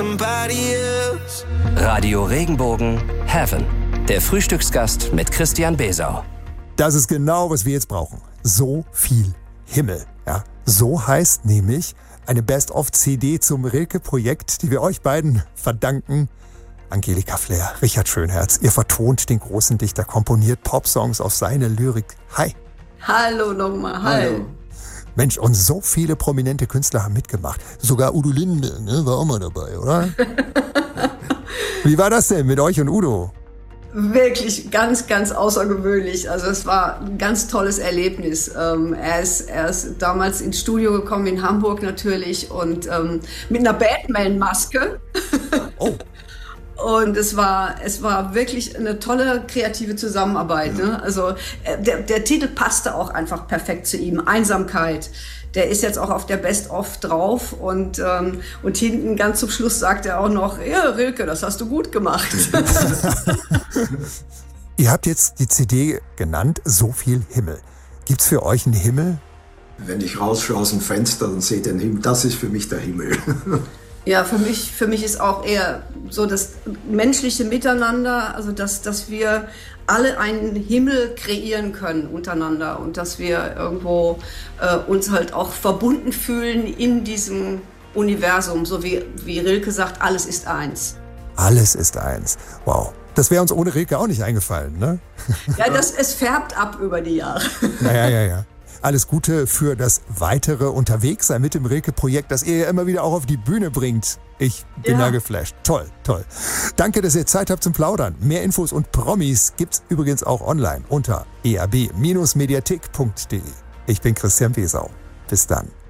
Radio Regenbogen Heaven. Der Frühstücksgast mit Christian Besau. Das ist genau, was wir jetzt brauchen. So viel Himmel. Ja, so heißt nämlich eine Best-of-CD zum Rilke-Projekt, die wir euch beiden verdanken. Angelika Flair, Richard Schönherz, ihr vertont den großen Dichter, komponiert Popsongs auf seine Lyrik. Hi. Hallo nochmal, hi. Hallo. Mensch, und so viele prominente Künstler haben mitgemacht. Sogar Udo Lindenberg, ne, war auch mal dabei, oder? Wie war das denn mit euch und Udo? Wirklich ganz, ganz außergewöhnlich. Also es war ein ganz tolles Erlebnis. Er ist damals ins Studio gekommen in Hamburg natürlich und mit einer Batman-Maske. Oh. Und es war wirklich eine tolle kreative Zusammenarbeit. Ja. Ne? Also der Titel passte auch einfach perfekt zu ihm. Einsamkeit. Der ist jetzt auch auf der Best-of drauf und hinten ganz zum Schluss sagt er auch noch, ja Rilke, das hast du gut gemacht. Ihr habt jetzt die CD genannt, So viel Himmel. Gibt's für euch einen Himmel? Wenn ich rausschaue aus dem Fenster und sehe den Himmel, das ist für mich der Himmel. Ja, für mich ist auch eher so das menschliche Miteinander, also dass wir alle einen Himmel kreieren können untereinander und dass wir irgendwo uns halt auch verbunden fühlen in diesem Universum, so wie Rilke sagt, alles ist eins. Alles ist eins. Wow. Das wäre uns ohne Rilke auch nicht eingefallen, ne? Ja, es färbt ab über die Jahre. Ja. Alles Gute für das weitere Unterwegssein mit dem Rilke-Projekt, das ihr ja immer wieder auch auf die Bühne bringt. Ich bin da geflasht. Toll. Danke, dass ihr Zeit habt zum Plaudern. Mehr Infos und Promis gibt's übrigens auch online unter eab-mediathek.de. Ich bin Christian Besau. Bis dann.